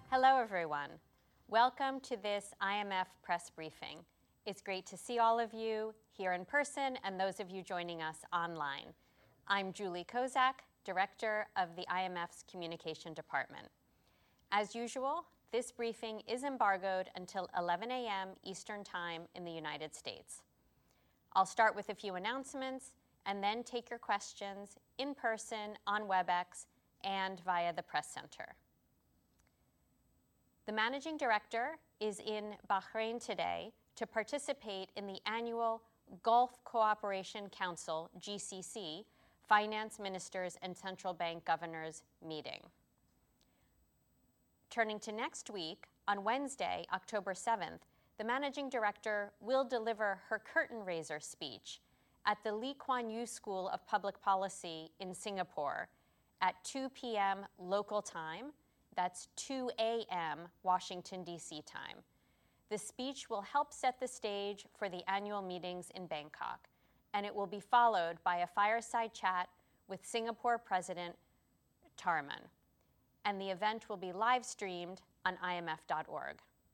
Hello, everyone. Welcome to this IMF press briefing. It's great to see all of you here in person and those of you joining us online. I'm Julie Kozak, Director of the IMF's Communication Department. As usual, this briefing is embargoed until 11 a.m. Eastern Time in the United States. I'll start with a few announcements and then take your questions in person on WebEx and via the Press Center. The Managing Director is in Bahrain today to participate in the annual Gulf Cooperation Council, GCC, Finance Ministers and Central Bank Governors meeting. Turning to next week, on Wednesday, October 7th, the Managing Director will deliver her curtain raiser speech at the Lee Kuan Yew School of Public Policy in Singapore at 2 p.m. local time. That's 2 a.m. Washington, D.C. time. The speech will help set the stage for the annual meetings in Bangkok, and it will be followed by a fireside chat with Singapore President Tharman. And the event will be live streamed on imf.org.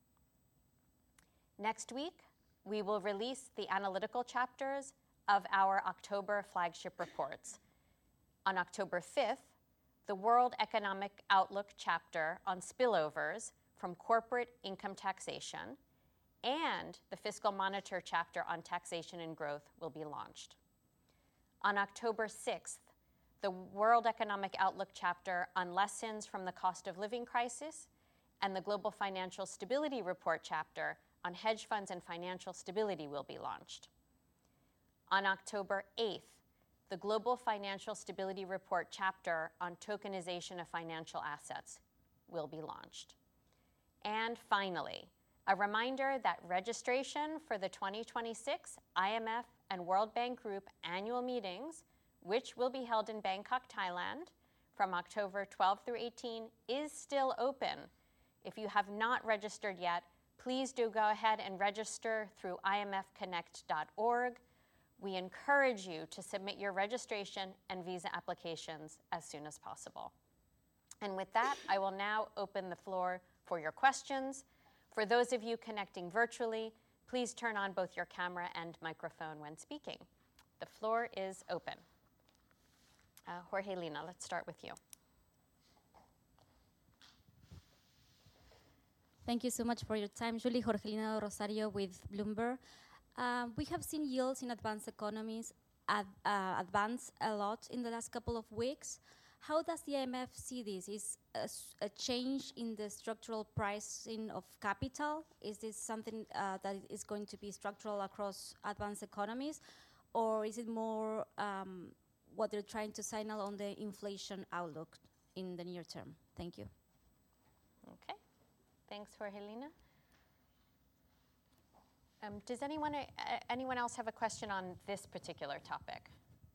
Next week, we will release the analytical chapters of our October flagship reports. On October 5th, the World Economic Outlook chapter on spillovers from corporate income taxation and the Fiscal Monitor chapter on taxation and growth will be launched. On October 6th, the World Economic Outlook chapter on lessons from the cost of living crisis and the Global Financial Stability Report chapter on hedge funds and financial stability will be launched. On October 8th, the Global Financial Stability Report chapter on tokenization of financial assets will be launched. And finally, a reminder that registration for the 2026 IMF and World Bank Group annual meetings, which will be held in Bangkok, Thailand, from October 12 through 18, is still open. If you have not registered yet, please do go ahead and register through imfconnect.org. We encourage you to submit your registration and visa applications as soon as possible. And with that, I will now open the floor for your questions. For those of you connecting virtually, please turn on both your camera and microphone when speaking. The floor is open. Jorge Lina, let's start with you. Thank you so much for your time. Julie, Jorge Lina Rosario with Bloomberg. We have seen yields in advanced economies advance a lot in the last couple of weeks. How does the IMF see this? Is a change in the structural pricing of capital? Is this something that is going to be structural across advanced economies? Or is it more what they're trying to signal on the inflation outlook in the near term? Thank you. Okay. Thanks, Jorge Lina. Does anyone else have a question on this particular topic?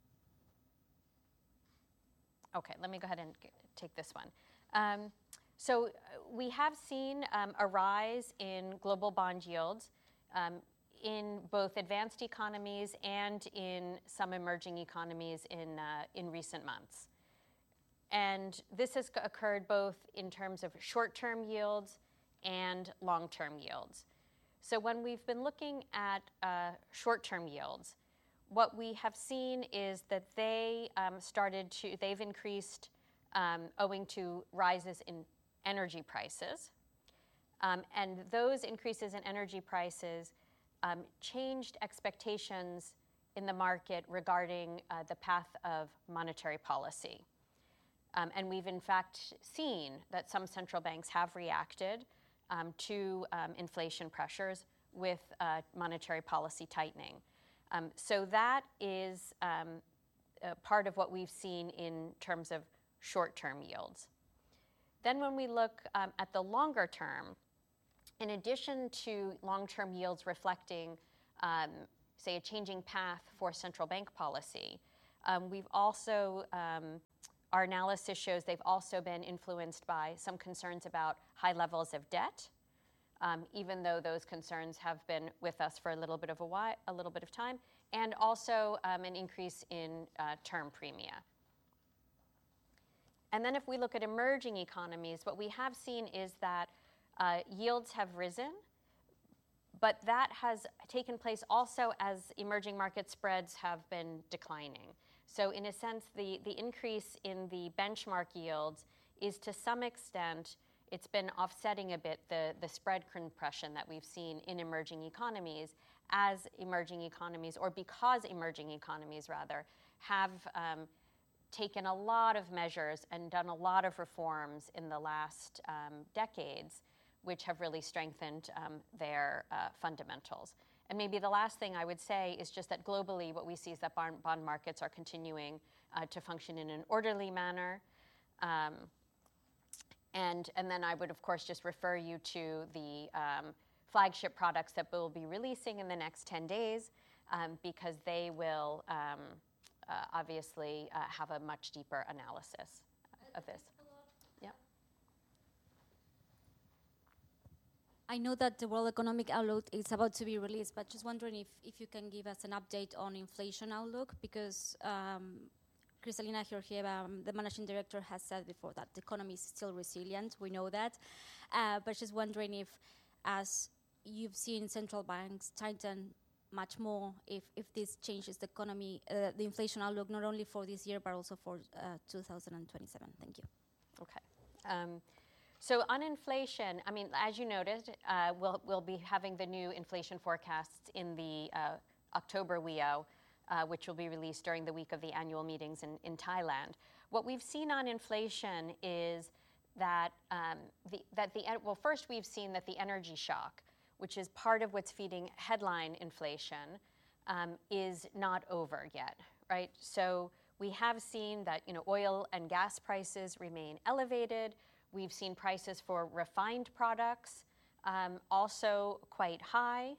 Okay, let me go ahead and take this one. So we have seen a rise in global bond yields in both advanced economies and in some emerging economies in recent months. And this has occurred both in terms of short-term yields and long-term yields. So when we've been looking at short-term yields, what we have seen is that they've increased owing to rises in energy prices. And those increases in energy prices changed expectations in the market regarding the path of monetary policy. And we've in fact seen that some central banks have reacted to inflation pressures with monetary policy tightening. So that is part of what we've seen in terms of short-term yields. Then when we look at the longer term, in addition to long-term yields reflecting, say, a changing path for central bank policy, we've also our analysis shows they've also been influenced by some concerns about high levels of debt, even though those concerns have been with us for a little bit of time, and also an increase in term premia. And then if we look at emerging economies, what we have seen is that yields have risen, but that has taken place also as emerging market spreads have been declining. So in a sense, the increase in the benchmark yields is to some extent, it's been offsetting a bit the spread compression that we've seen in emerging economies as emerging economies, or because emerging economies rather, have taken a lot of measures and done a lot of reforms in the last decades, which have really strengthened their fundamentals. And maybe the last thing I would say is just that globally what we see is that bond markets are continuing to function in an orderly manner. And then I would, of course, just refer you to the flagship products that we'll be releasing in the next 10 days, because they will obviously have a much deeper analysis of this. Yep. I know that the World Economic Outlook is about to be released, but just wondering if you can give us an update on inflation outlook, because Kristalina Georgieva, the managing director, has said before that the economy is still resilient. We know that. But just wondering if, as you've seen central banks tighten much more, if this changes the economy, the inflation outlook, not only for this year, but also for 2027. Thank you. Okay. So on inflation, I mean, as you noted, we'll be having the new inflation forecasts in the October WEO, which will be released during the week of the annual meetings in Thailand. What we've seen on inflation is that well, first we've seen that the energy shock, which is part of what's feeding headline inflation, is not over yet, right? So we have seen that oil and gas prices remain elevated. We've seen prices for refined products also quite high.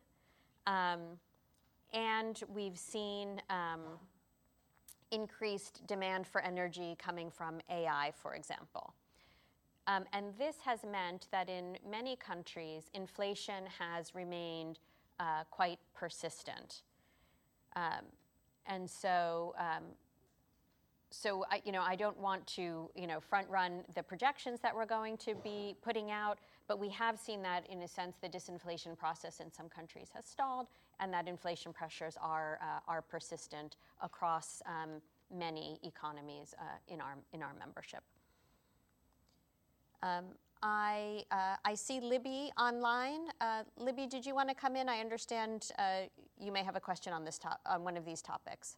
And we've seen increased demand for energy coming from AI, for example. And this has meant that in many countries, inflation has remained quite persistent. And so I don't want to front run the projections that we're going to be putting out, but we have seen that in a sense the disinflation process in some countries has stalled, and that inflation pressures are persistent across many economies in our membership. I see Libby online. Libby, did you want to come in? I understand you may have a question on on one of these topics.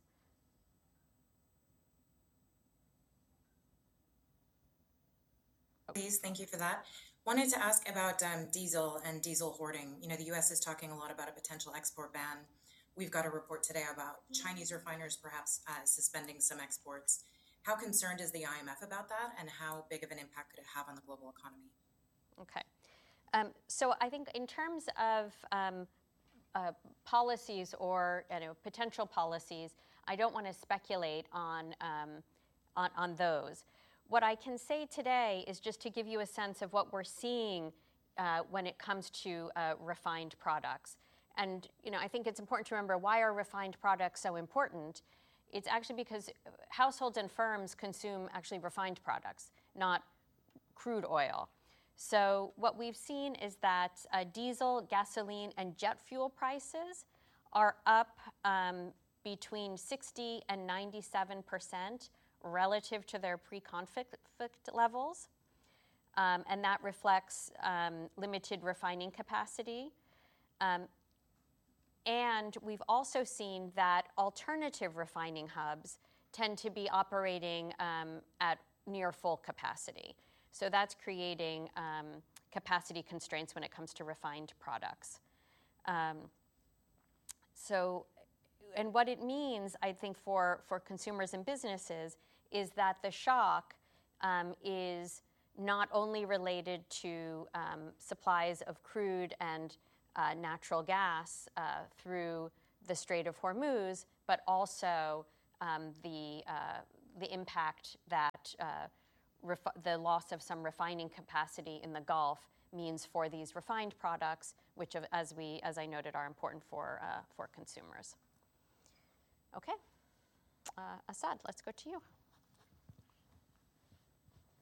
Please, thank you for that. Wanted to ask about diesel and diesel hoarding. The U.S. is talking a lot about a potential export ban. We've got a report today about Chinese refiners perhaps suspending some exports. How concerned is the IMF about that, and how big of an impact could it have on the global economy? Okay. So I think in terms of policies or potential policies, I don't want to speculate on those. What I can say today is just to give you a sense of what we're seeing when it comes to refined products. And I think it's important to remember, why are refined products so important? It's actually because households and firms consume actually refined products, not crude oil. So what we've seen is that diesel, gasoline, and jet fuel prices are up between 60 and 97% relative to their pre-conflict levels. And that reflects limited refining capacity. And we've also seen that alternative refining hubs tend to be operating at near full capacity. So that's creating capacity constraints when it comes to refined products. And what it means, I think, for consumers and businesses is that the shock is not only related to supplies of crude and natural gas through the Strait of Hormuz, but also the impact that the loss of some refining capacity in the Gulf means for these refined products, which, as I noted, are important for consumers. Okay, Asad, let's go to you.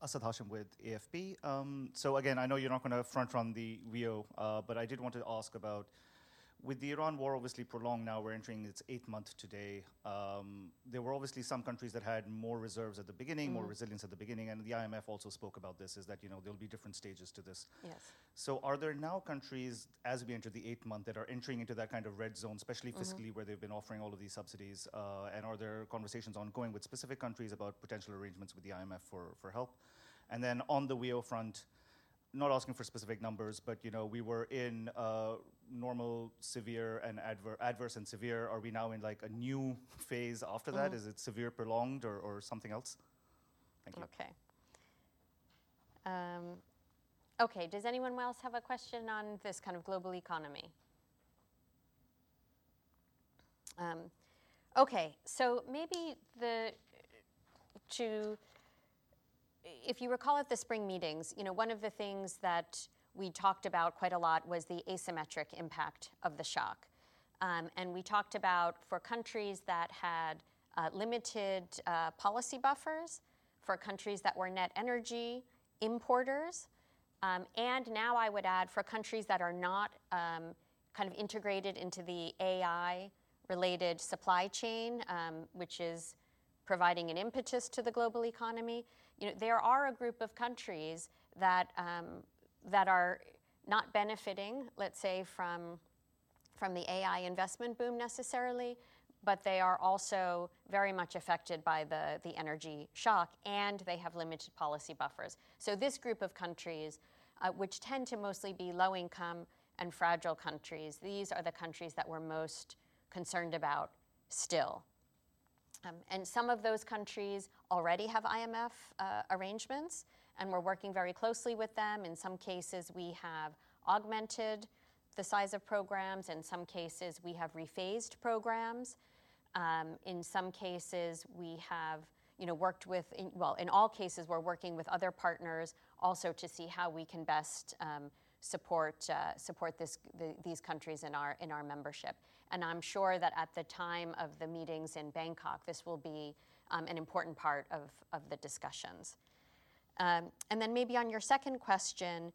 Asad Hashim with AFP. So again, I know you're not going to front run the WIO, but I did want to ask about, with the Iran war obviously prolonged now, we're entering its 8th month today. There were obviously some countries that had more reserves at the beginning, more resilience at the beginning, and the IMF also spoke about this, is that, there'll be different stages to this. Yes. So are there now countries, as we enter the 8th month, that are entering into that kind of red zone, especially fiscally, where they've been offering all of these subsidies? And are there conversations ongoing with specific countries about potential arrangements with the IMF for help? And then on the WIO front, not asking for specific numbers, but we were in normal, severe, and adverse and severe. Are we now in like a new phase after that? Is it severe, prolonged, or something else? Thank you. Okay. Okay, does anyone else have a question on this kind of global economy? Okay, so maybe if you recall at the spring meetings, one of the things that we talked about quite a lot was the asymmetric impact of the shock. And we talked about, for countries that had limited policy buffers, for countries that were net energy importers, and now I would add for countries that are not kind of integrated into the AI-related supply chain, which is providing an impetus to the global economy. There are a group of countries that are not benefiting, let's say, from the AI investment boom necessarily, but they are also very much affected by the energy shock, and they have limited policy buffers. So this group of countries, which tend to mostly be low-income and fragile countries, these are the countries that we're most concerned about still. And some of those countries already have IMF arrangements, and we're working very closely with them. In some cases, we have augmented the size of programs. In some cases, we have rephased programs. In some cases, we have worked with, in all cases, we're working with other partners also to see how we can best support these countries in our membership. And I'm sure that at the time of the meetings in Bangkok, this will be an important part of the discussions. And then maybe on your second question,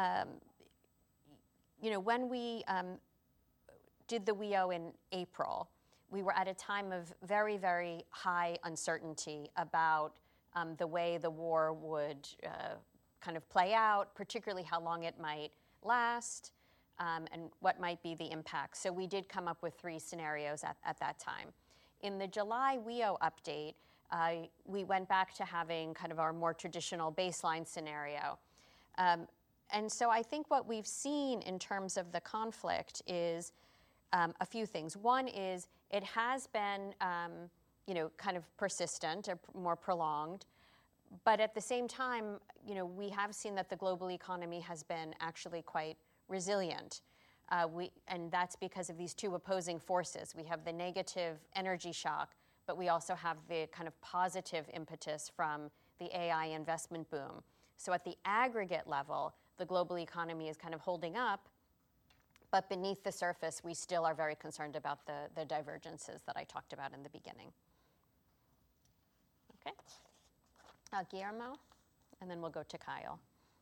when we did the WIO in April, we were at a time of very, very high uncertainty about the way the war would kind of play out, particularly how long it might last, and what might be the impact. So we did come up with 3 scenarios at that time. In the July WIO update, we went back to having kind of our more traditional baseline scenario. And so I think what we've seen in terms of the conflict is a few things. One is it has been kind of persistent or more prolonged. But at the same time, we have seen that the global economy has been actually quite resilient. And that's because of these 2 opposing forces. We have the negative energy shock, but we also have the kind of positive impetus from the AI investment boom. So at the aggregate level, the global economy is kind of holding up, but beneath the surface, we still are very concerned about the divergences that I talked about in the beginning. Okay. Guillermo, and then we'll go to Kyle.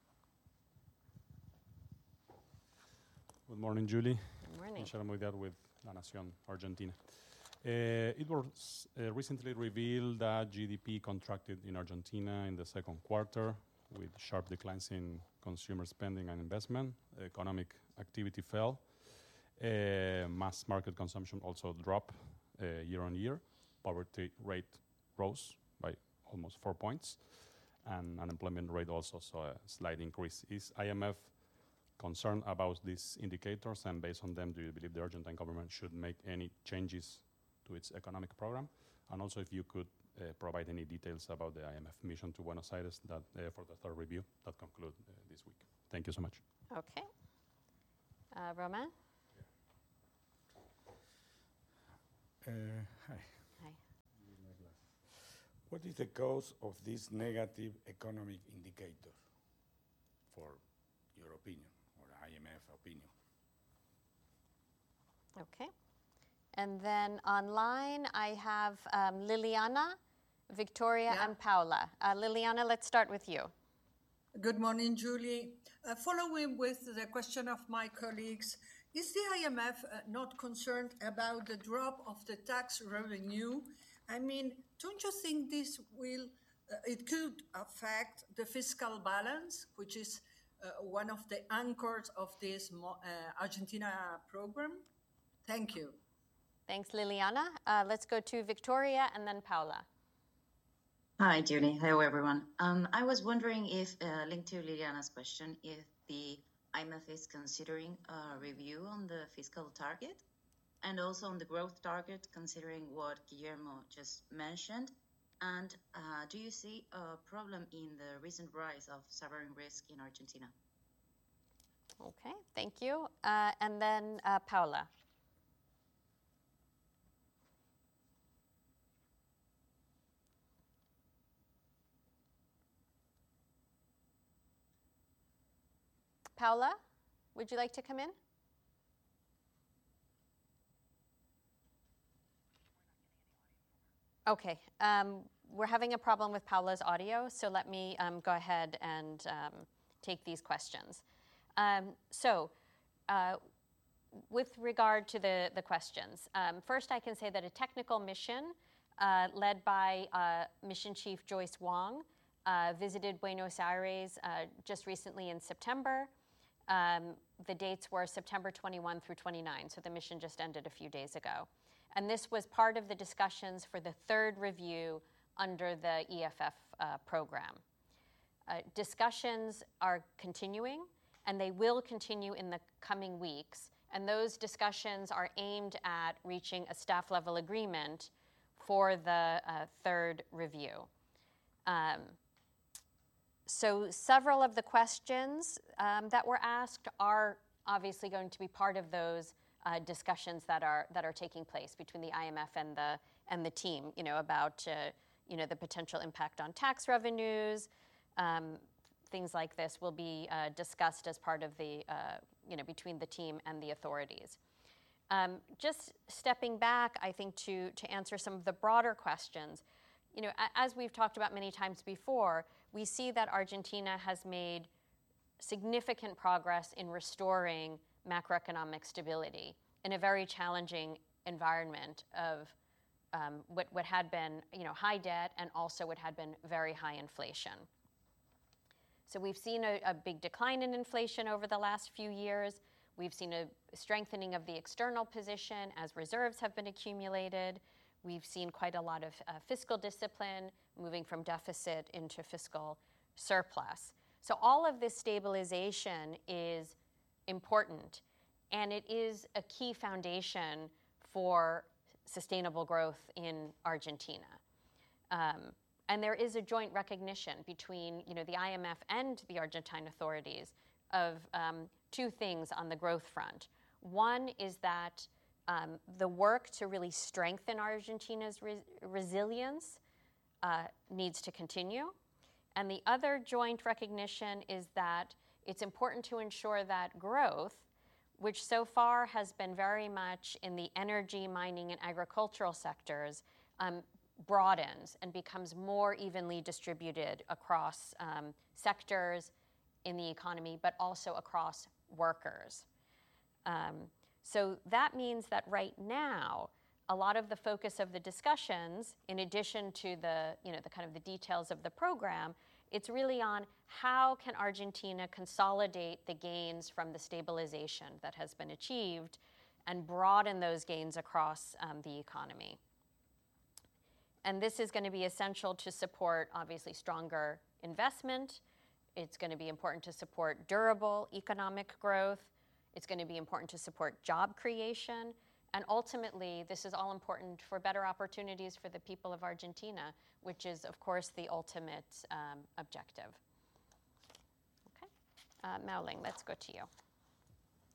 Good morning, Julie. Good morning. Michelle Moidat with La Nación, Argentina. It was recently revealed that GDP contracted in Argentina in the second quarter with sharp declines in consumer spending and investment. Economic activity fell. Mass market consumption also dropped year on year. Poverty rate rose by almost 4 points. And unemployment rate also saw a slight increase. Is IMF concerned about these indicators? And based on them, do you believe the Argentine government should make any changes to its economic program? And also, if you could provide any details about the IMF mission to Buenos Aires that for the 3rd review that conclude this week. Thank you so much. Okay. Romain? Hi. Hi. What is the cause of this negative economic indicator, for your opinion, or IMF opinion? Okay. And then online, I have Liliana, Victoria Yeah. and Paula. Liliana, let's start with you. Good morning, Julie. Following with the question of my colleagues, is the IMF not concerned about the drop of the tax revenue? I mean, don't you think this will, it could affect the fiscal balance, which is one of the anchors of this Argentina program? Thank you. Thanks, Liliana. Let's go to Victoria and then Paula. Hi, Julie. Hello, everyone. I was wondering if, linked to Liliana's question, if the IMF is considering a review on the fiscal target and also on the growth target, considering what Guillermo just mentioned. And do you see a problem in the recent rise of sovereign risk in Argentina? Okay, thank you. And then Paula. Paula, would you like to come in? Okay, we're having a problem with Paula's audio, so let me go ahead and take these questions. With regard to the questions, first I can say that a technical mission led by Mission Chief Joyce Wong visited Buenos Aires just recently in September. The dates were September 21 through 29, so the mission just ended a few days ago. And this was part of the discussions for the third review under the EFF program. Discussions are continuing, and they will continue in the coming weeks. And those discussions are aimed at reaching a staff-level agreement for the third review. So several of the questions that were asked are obviously going to be part of those discussions that are taking place between the IMF and the team. About the potential impact on tax revenues. Things like this will be discussed as part of the between the team and the authorities. Just stepping back, I think to answer some of the broader questions. As we've talked about many times before, we see that Argentina has made significant progress in restoring macroeconomic stability in a very challenging environment of what had been high debt and also what had been very high inflation. So we've seen a big decline in inflation over the last few years. We've seen a strengthening of the external position as reserves have been accumulated. We've seen quite a lot of fiscal discipline, moving from deficit into fiscal surplus. So all of this stabilization is important, and it is a key foundation for sustainable growth in Argentina. And there is a joint recognition between the IMF and the Argentine authorities of two things on the growth front. One is that the work to really strengthen Argentina's resilience needs to continue. And the other joint recognition is that it's important to ensure that growth, which so far has been very much in the energy, mining, and agricultural sectors, broadens and becomes more evenly distributed across sectors in the economy, but also across workers. So that means that right now, a lot of the focus of the discussions, in addition to the kind of the details of the program, it's really on how can Argentina consolidate the gains from the stabilization that has been achieved and broaden those gains across the economy. And this is going to be essential to support, obviously, stronger investment. It's going to be important to support durable economic growth. It's going to be important to support job creation. And ultimately, this is all important for better opportunities for the people of Argentina, which is, of course, the ultimate objective. Okay. Mao Ling, let's go to you.